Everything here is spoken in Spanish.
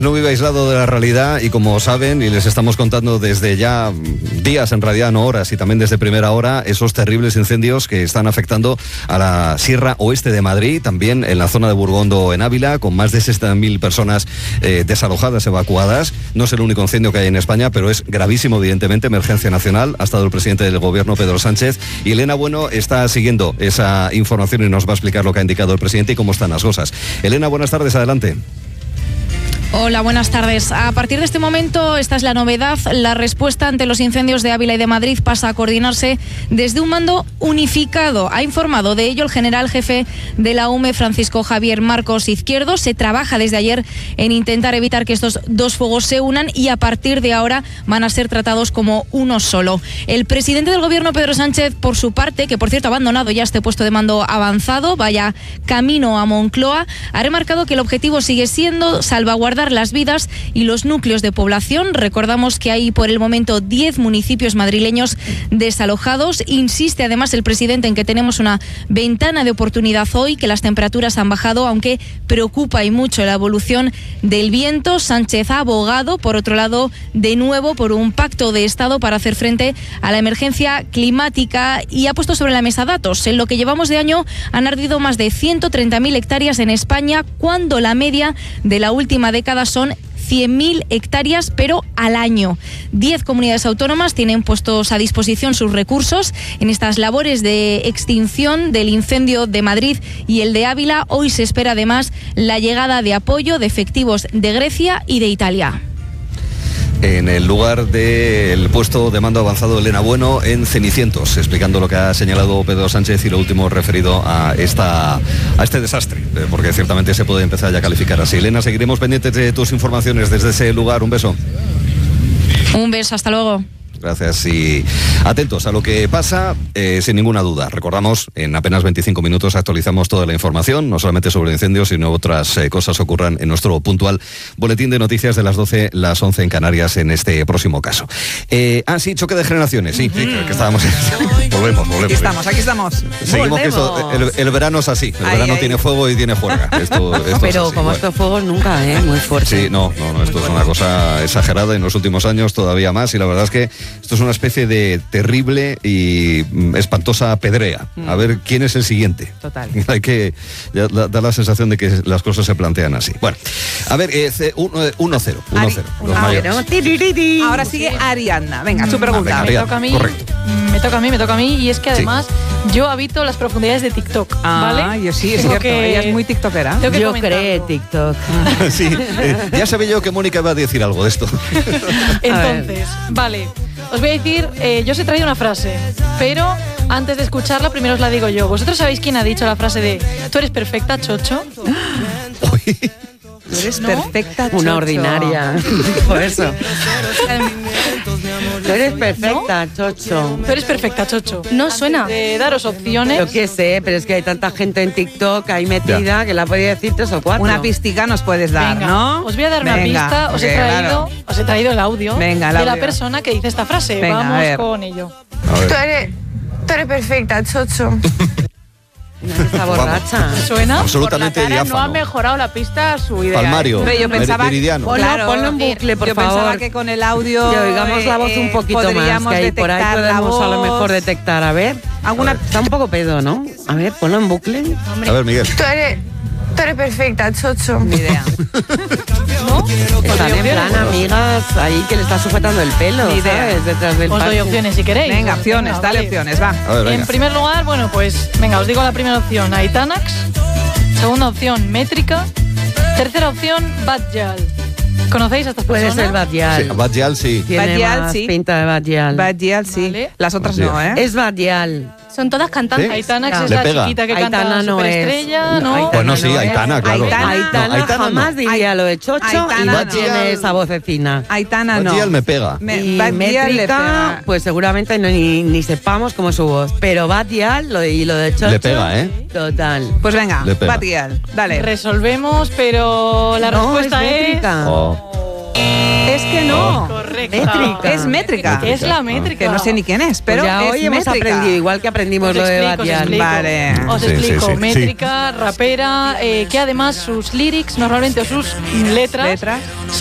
No vive aislado de la realidad y como saben, y les estamos contando desde ya días, en realidad no horas, y también desde primera hora, esos terribles incendios que están afectando a la Sierra Oeste de Madrid, también en la zona de Burgondo, en Ávila, con más de 60.000 personas desalojadas, evacuadas. No es el único incendio que hay en España, pero es gravísimo, evidentemente, emergencia nacional. Ha estado el presidente del gobierno, Pedro Sánchez, y Elena Bueno está siguiendo esa información y nos va a explicar lo que ha indicado el presidente y cómo están las cosas. Elena, buenas tardes, adelante. Hola, buenas tardes. A partir de este momento, esta es la novedad. La respuesta ante los incendios de Ávila y de Madrid pasa a coordinarse desde un mando unificado. Ha informado de ello el general jefe de la UME, Francisco Javier Marcos Izquierdo. Se trabaja desde ayer en intentar evitar que estos dos fuegos se unan y a partir de ahora van a ser tratados como uno solo. El presidente del gobierno, Pedro Sánchez, por su parte, que por cierto ha abandonado ya este puesto de mando avanzado, vaya camino a Moncloa, ha remarcado que el objetivo sigue siendo salvaguardar las vidas y los núcleos de población. Recordamos que hay por el momento 10 municipios madrileños desalojados. Insiste además el presidente en que tenemos una ventana de oportunidad hoy, que las temperaturas han bajado, aunque preocupa y mucho la evolución del viento. Sánchez ha abogado, por otro lado, de nuevo por un pacto de Estado para hacer frente a la emergencia climática y ha puesto sobre la mesa datos. En lo que llevamos de año han ardido más de 130.000 hectáreas en España, cuando la media de la última década son 100.000 hectáreas, pero al año. 10 comunidades autónomas tienen puestos a disposición sus recursos en estas labores de extinción del incendio de Madrid y el de Ávila. Hoy se espera además la llegada de apoyo de efectivos de Grecia y de Italia. En el lugar del puesto de mando avanzado Elena Bueno en Cenicientos, explicando lo que ha señalado Pedro Sánchez y lo último referido a este desastre, porque ciertamente se puede empezar ya a calificar así. Elena, seguiremos pendientes de tus informaciones desde ese lugar. Un beso. Un beso, hasta luego. Gracias y atentos a lo que pasa, sin ninguna duda. Recordamos, en apenas 25 minutos actualizamos toda la información, no solamente sobre incendios, sino otras cosas ocurran en nuestro puntual boletín de noticias de las 12, las 11 en Canarias en este próximo caso. Sí, choque de generaciones, sí, que estábamos... volvemos. Aquí estamos. Seguimos, que esto, el verano es así, el verano tiene fuego y tiene juerga. Esto pero así, como estos fuegos nunca, muy fuerte. Sí, no, esto es una cosa exagerada en los últimos años, todavía más, y la verdad es que esto es una especie de terrible y espantosa pedrea. A ver quién es el siguiente. Total. Hay que da la sensación de que las cosas se plantean así. Bueno, a ver, 1-0. Los mayores. Ahora sigue Ariadna. Venga, su pregunta. Venga, Me toca a mí. correcto. Me toca a mí. Y es que además yo habito las profundidades de TikTok, ¿vale? Yo sí, es cierto. Ella es muy tiktokera. Yo creé TikTok. Sí, ya sabía yo que Mónica iba a decir algo de esto. Entonces, vale. Os voy a decir, yo os he traído una frase, pero antes de escucharla, primero os la digo yo. ¿Vosotros sabéis quién ha dicho la frase de "tú eres perfecta, Chocho"? Tú eres perfecta, Chocho. Una ordinaria. Por eso. Tú eres perfecta, Chocho. Tú eres perfecta, Chocho. No suena. De daros opciones. Yo qué sé, pero es que hay tanta gente en TikTok ahí metida que la podía decir 3 o 4. Una pistica nos puedes dar, Venga, ¿no? os voy a dar una pista. Os he traído el audio de la persona que dice esta frase. Venga, vamos con ello. Tú eres perfecta, Chocho. Está borracha. ¿Suena? Absolutamente diáfano. No ha mejorado la pista a su idea. Palmario, Pero yo pensaba, meridiano. Ponlo en bucle, por favor. Yo pensaba que con el audio que oigamos la voz un poquito más, que ahí por ahí podemos a lo mejor detectar. A ver, está un poco pedo, ¿no? A ver, ponlo en bucle. A ver, Miguel. Tú eres perfecta, Chocho. Ni idea. ¿No? Están en plan amigas ahí que le está sujetando el pelo, Ni idea. ¿sabes? Detrás del Os doy parche. opciones si queréis. Venga, opciones, Venga, dale vale. opciones, va. A ver, venga. En primer lugar, bueno, pues venga, os digo la primera opción, Aitanax. Segunda opción, Métrica. Tercera opción, Badjal. ¿Conocéis a estas Puede personas? ser Badjal. Sí, Badjal, sí. Tiene Badjal, más sí. pinta de Badjal. Badjal, sí. Vale. Las otras Badjal. no, ¿eh? Es Badjal. Son todas cantantes. ¿Sí? Aitanax es Le la pega. chiquita que Aitana canta no Superestrella, es. ¿no? Aitana Bueno, sí, no es. Aitana, claro. Aitana No, Aitana jamás no. diría lo de Chocho y Aitana no no. tiene esa vocecina. Aitana no. Badjal me pega. Y Badjal le Métrica, pega. pues seguramente ni sepamos cómo es su voz. Pero Badjal, lo de Chocho... Le pega, ¿eh? Total. Pues venga, Le pega. Badjal, dale. Resolvemos, pero la No, respuesta es es... Métrica. Oh. Es que no. Correcto. Métrica. Es métrica. Es la métrica. Que no sé ni quién es, pero Pues ya es hoy hemos métrica. aprendido, igual que aprendimos Os lo de explico, os Batial. explico. Vale. Os Sí, explico. sí, sí. Métrica, rapera, que además sus lyrics normalmente o sus letras Letras.